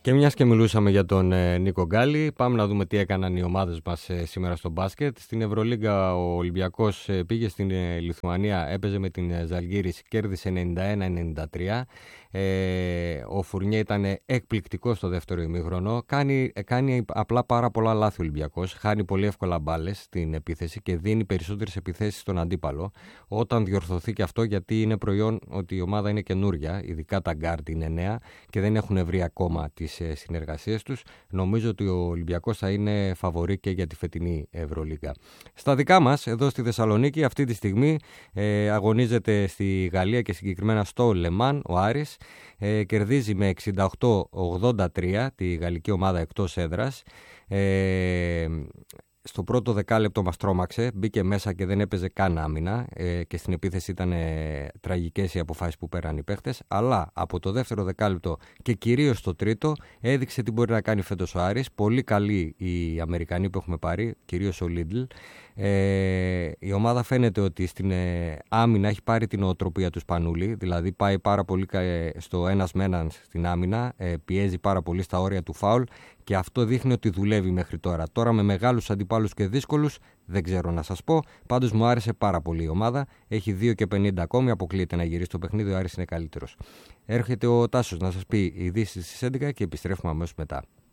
Και μιας και μιλούσαμε για τον Νίκο Γκάλι, πάμε να δούμε τι έκαναν οι ομάδες μας σήμερα στο μπάσκετ. Στην Ευρωλίγκα ο Ολυμπιακός πήγε στην Λιθουανία, έπαιζε με την Ζαλγκίρις, κέρδισε 91-93. Ο Φουρνιέ ήταν εκπληκτικός στο δεύτερο ημίχρονο. Κάνει απλά πάρα πολλά λάθη ο Ολυμπιακός. Χάνει πολύ εύκολα μπάλες στην επίθεση και δίνει περισσότερες επιθέσεις στον αντίπαλο. Όταν διορθωθεί και αυτό, γιατί είναι προϊόν ότι η ομάδα είναι καινούρια, ειδικά τα γκάρτ είναι νέα και δεν έχουν βρει ακόμα τις συνεργασίες τους, νομίζω ότι ο Ολυμπιακός θα είναι φαβορί και για τη φετινή Ευρωλίγκα. Στα δικά μας, εδώ στη Θεσσαλονίκη, αυτή τη στιγμή αγωνίζεται στη Γαλλία και συγκεκριμένα στο Λεμάν ο Άρης. Κερδίζει με 68-83 τη γαλλική ομάδα εκτός έδρας. Στο πρώτο δεκάλεπτο μας τρόμαξε, μπήκε μέσα και δεν έπαιζε καν άμυνα και στην επίθεση ήταν τραγικές οι αποφάσεις που πέραν οι παίχτες, αλλά από το δεύτερο δεκάλεπτο και κυρίως το τρίτο έδειξε τι μπορεί να κάνει φέτος ο Άρης. Πολύ καλοί οι Αμερικανοί που έχουμε πάρει, κυρίως ο Λίντλ. Η ομάδα φαίνεται ότι στην άμυνα έχει πάρει την οτροπία του Σπανούλη, δηλαδή πάει πάρα πολύ στο ένας με έναν στην άμυνα, πιέζει πάρα πολύ στα όρια του φάουλ και αυτό δείχνει ότι δουλεύει μέχρι τώρα. Τώρα με μεγάλους αντιπάλους και δύσκολους δεν ξέρω να σας πω, πάντως μου άρεσε πάρα πολύ η ομάδα, έχει 2,50 ακόμη, αποκλείεται να γυρίσει το παιχνίδι, ο Άρης είναι καλύτερος. Έρχεται ο Τάσος να σας πει ειδήσεις στις 11 και επιστρέφουμε αμέσως μετά.